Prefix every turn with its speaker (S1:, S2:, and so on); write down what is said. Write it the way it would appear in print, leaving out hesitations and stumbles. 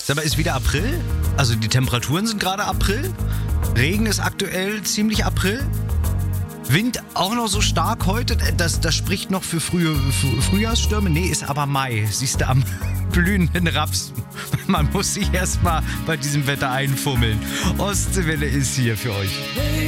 S1: Sag mal, ist wieder April? Also die Temperaturen sind gerade April. Regen ist aktuell ziemlich April. Wind auch noch so stark heute. Das spricht noch für Frühjahrsstürme. Nee, ist aber Mai. Siehst du am blühenden Raps. Man muss sich erstmal bei diesem Wetter einfummeln. Ostseewelle ist hier für euch.